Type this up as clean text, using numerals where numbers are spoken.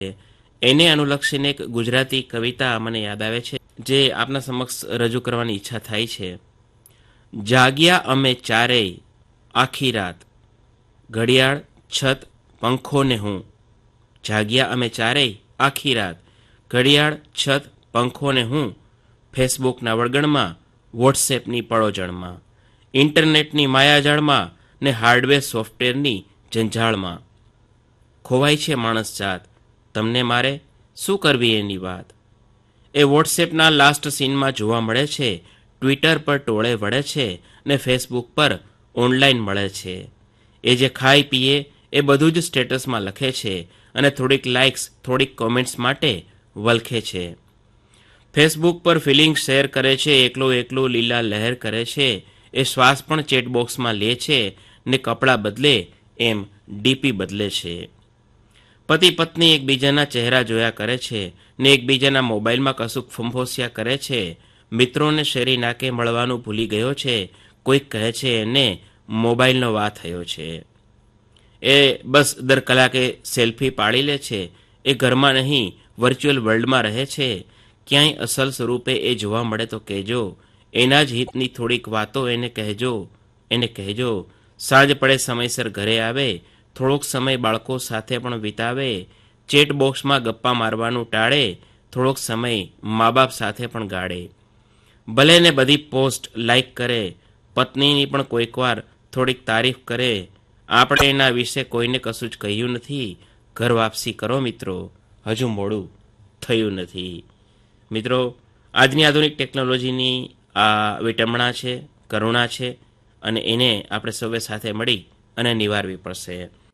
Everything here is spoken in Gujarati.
એને અનુલક્ષીને એક ગુજરાતી કવિતા મને યાદ આવે છે, જે આપના સમક્ષ રજૂ કરવાની ઈચ્છા થાય છે. જાગ્યા અમે ચારેય આખી રાત, ઘડિયાળ, છત, પંખો ને હું. જાગ્યા અમે ચારેય આખી રાત, ઘડિયાળ, છત, પંખો ને હું. ફેસબુકના વળગણમાં, વોટ્સએપની પળોજણમાં, ઇન્ટરનેટની માયાજાળમાં ને હાર્ડવેર સોફ્ટવેરની જંજાળમાં. ખોવાય છે માણસ જાત, તમને મારે શું કરવી એની વાત. એ વોટ્સએપના લાસ્ટ સીનમાં જોવા મળે છે, ટ્વિટર પર ટોળે વળે છે ને ફેસબુક પર ઓનલાઈન મળે છે. એ જે ખાઈ પીએ એ બધું જ સ્ટેટસમાં લખે છે અને થોડીક લાઇક્સ, થોડીક કોમેન્ટ્સ માટે વલખે છે. ફેસબુક પર ફિલિંગ શેર કરે છે, એકલું એકલું લીલા લહેર કરે છે. એ શ્વાસ પણ ચેટબોક્સમાં લે છે ને કપડાં બદલે એમ ડીપી બદલે છે. પતિ પત્ની એકબીજાના ચહેરા જોયા કરે છે ને એકબીજાના મોબાઈલમાં કશુંક ફંફોસિયા કરે છે. મિત્રોને શેરી નાકે મળવાનું ભૂલી ગયો છે, કોઈક કહે છે એને મોબાઈલનો વા થયો છે. એ બસ દર કલાકે સેલ્ફી પાડી લે છે. એ ઘરમાં નહીં, વર્ચ્યુઅલ વર્લ્ડમાં રહે છે. ક્યાંય અસલ સ્વરૂપે એ જોવા મળે તો કહેજો, એના જ હિતની થોડીક વાતો એને કહેજો. સાંજ પડે સમયસર ઘરે આવે, થોડોક સમય બાળકો સાથે પણ વિતાવે. ચેટ બોક્સમાં ગપ્પા મારવાનું ટાળે, થોડોક સમય મા બાપ સાથે પણ ગાળે. ભલે ને બધી પોસ્ટ લાઈક કરે, પત્નીની પણ કોઈકવાર થોડીક તારીફ કરે. આપણે એના વિશે કોઈને કશું જ કહ્યું નથી. ઘર વાપસી કરો મિત્રો, હજુ મોડું થયું નથી. મિત્રો, આજની આધુનિક ટેકનોલોજીની આ વિટંબણા છે, કરુણા છે, અને એને આપણે સૌએ સાથે મળી અને નિવારવી પડશે.